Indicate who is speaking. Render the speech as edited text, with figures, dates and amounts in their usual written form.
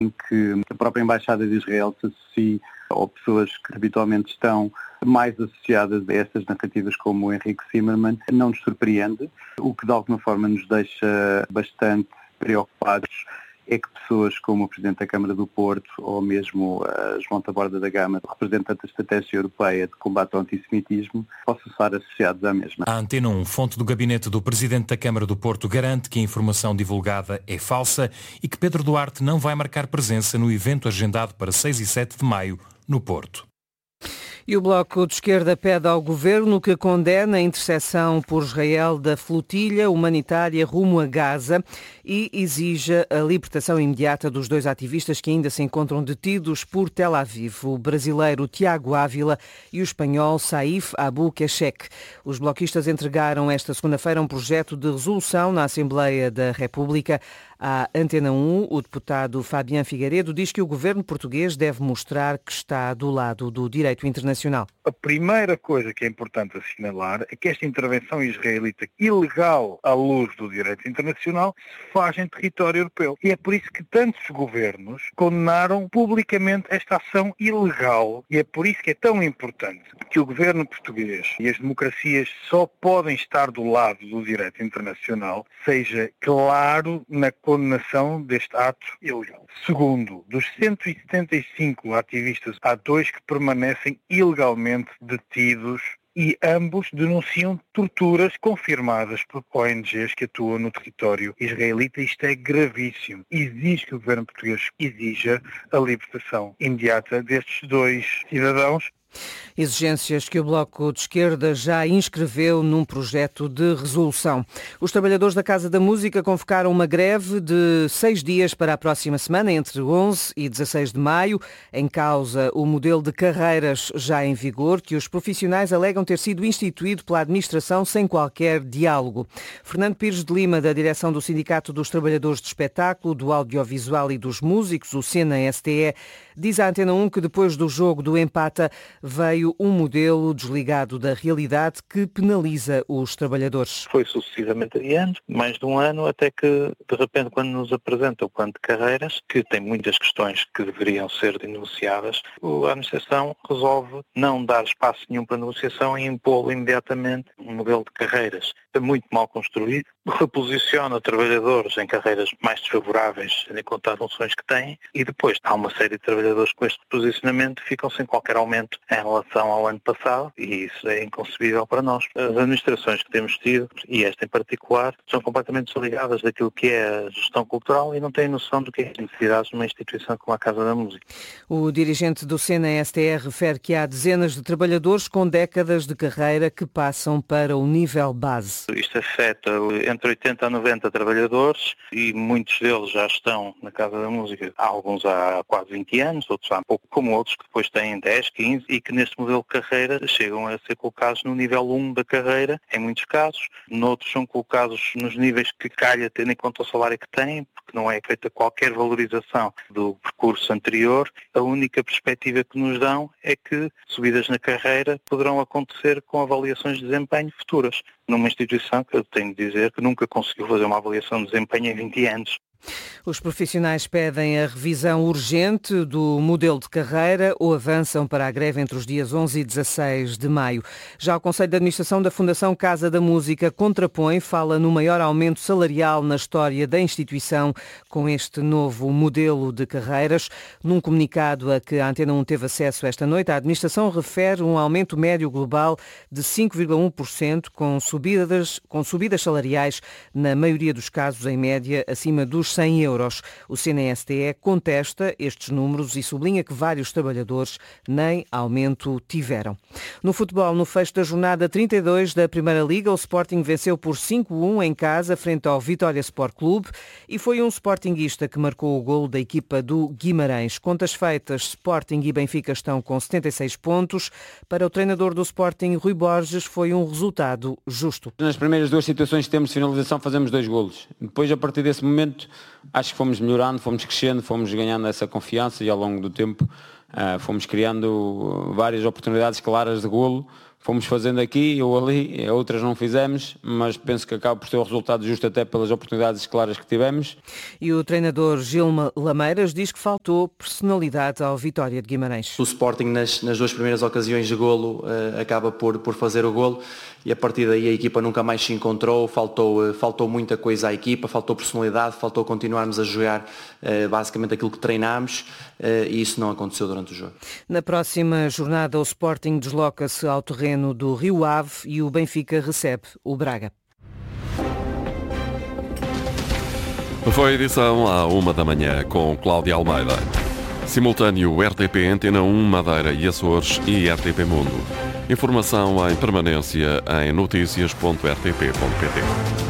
Speaker 1: em que a própria Embaixada de Israel se associa ou pessoas que habitualmente estão mais associadas a essas narrativas como o Henrique Zimmermann, não nos surpreende. O que de alguma forma nos deixa bastante preocupados é que pessoas como o Presidente da Câmara do Porto ou mesmo João Taborda da Gama, representante da Estratégia Europeia de Combate ao Antissemitismo, possam estar associados à mesma.
Speaker 2: A Antena 1, fonte do gabinete do Presidente da Câmara do Porto, garante que a informação divulgada é falsa e que Pedro Duarte não vai marcar presença no evento agendado para 6 e 7 de maio no Porto.
Speaker 3: E o Bloco de Esquerda pede ao Governo que condene a interseção por Israel da flotilha humanitária rumo a Gaza e exija a libertação imediata dos 2 ativistas que ainda se encontram detidos por Tel Aviv, o brasileiro Tiago Ávila e o espanhol Saif Abu Keshek. Os bloquistas entregaram esta segunda-feira um projeto de resolução na Assembleia da República. À Antena 1, o deputado Fabián Figueiredo diz que o governo português deve mostrar que está do lado do direito internacional.
Speaker 4: A primeira coisa que é importante assinalar é que esta intervenção israelita ilegal à luz do direito internacional se faz em território europeu. E é por isso que tantos governos condenaram publicamente esta ação ilegal. E é por isso que é tão importante que o governo português e as democracias só podem estar do lado do direito internacional, seja claro na condenação deste ato ilegal. Segundo, dos 175 ativistas, há 2 que permanecem ilegalmente detidos e ambos denunciam torturas confirmadas por ONGs que atuam no território israelita. Isto é gravíssimo. Exige que o governo português exija a libertação imediata destes 2 cidadãos.
Speaker 3: Exigências que o Bloco de Esquerda já inscreveu num projeto de resolução. Os trabalhadores da Casa da Música convocaram uma greve de 6 dias para a próxima semana, entre 11 e 16 de maio. Em causa o modelo de carreiras já em vigor, que os profissionais alegam ter sido instituído pela administração sem qualquer diálogo. Fernando Pires de Lima, da direção do Sindicato dos Trabalhadores de Espetáculo, do Audiovisual e dos Músicos, o SENA-STE, diz à Antena 1 que depois do jogo do empata veio um modelo desligado da realidade que penaliza os trabalhadores.
Speaker 5: Foi sucessivamente adiante, mais de um ano, até que, de repente, quando nos apresenta o plano de carreiras, que tem muitas questões que deveriam ser denunciadas, a administração resolve não dar espaço nenhum para negociação e impô-lo imediatamente um modelo de carreiras. É muito mal construído, reposiciona trabalhadores em carreiras mais desfavoráveis, tendo em conta as funções que têm, e depois há uma série de trabalhadores com este posicionamento que ficam sem qualquer aumento em relação ao ano passado, e isso é inconcebível para nós. As administrações que temos tido, e esta em particular, são completamente desligadas daquilo que é a gestão cultural e não têm noção do que é necessidades numa instituição como a Casa da Música.
Speaker 3: O dirigente do SENA-STE refere que há dezenas de trabalhadores com décadas de carreira que passam para o nível base.
Speaker 5: Isto afeta entre 80 a 90 trabalhadores e muitos deles já estão na Casa da Música. Há alguns há quase 20 anos, outros há pouco, como outros que depois têm 10, 15 e que neste modelo de carreira chegam a ser colocados no nível 1 da carreira, em muitos casos. Noutros são colocados nos níveis que calha, tendo em conta o salário que têm, porque não é feita qualquer valorização do percurso anterior. A única perspectiva que nos dão é que subidas na carreira poderão acontecer com avaliações de desempenho futuras, numa instituição que eu tenho de dizer que nunca conseguiu fazer uma avaliação de desempenho em 20 anos.
Speaker 3: Os profissionais pedem a revisão urgente do modelo de carreira ou avançam para a greve entre os dias 11 e 16 de maio. Já o Conselho de Administração da Fundação Casa da Música contrapõe, fala no maior aumento salarial na história da instituição com este novo modelo de carreiras. Num comunicado a que a Antena 1 teve acesso esta noite, a administração refere um aumento médio global de 5,1% com subidas salariais, na maioria dos casos, em média, acima dos 100 euros. O CNSTE contesta estes números e sublinha que vários trabalhadores nem aumento tiveram. No futebol, no fecho da jornada 32 da Primeira Liga, o Sporting venceu por 5-1 em casa frente ao Vitória Sport Clube e foi um sportinguista que marcou o golo da equipa do Guimarães. Contas feitas, Sporting e Benfica estão com 76 pontos. Para o treinador do Sporting, Rui Borges, foi um resultado justo.
Speaker 6: Nas primeiras 2 situações que temos de finalização fazemos 2 golos. Depois, a partir desse momento, acho que fomos melhorando, fomos crescendo, fomos ganhando essa confiança e ao longo do tempo fomos criando várias oportunidades claras de golo, fomos fazendo aqui ou ali, outras não fizemos, mas penso que acaba por ter o resultado justo até pelas oportunidades claras que tivemos.
Speaker 3: E o treinador Gilma Lameiras diz que faltou personalidade ao Vitória de Guimarães.
Speaker 7: O Sporting nas 2 primeiras ocasiões de golo acaba por fazer o golo e a partir daí a equipa nunca mais se encontrou, faltou muita coisa à equipa, faltou personalidade, faltou continuarmos a jogar basicamente aquilo que treinámos e isso não aconteceu durante o jogo.
Speaker 3: Na próxima jornada o Sporting desloca-se ao terreno do Rio Ave e o Benfica recebe o Braga.
Speaker 8: Foi a edição à 1 da manhã com Cláudia Almeida. Simultâneo RTP Antena 1 Madeira e Açores e RTP Mundo. Informação em permanência em noticias.rtp.pt.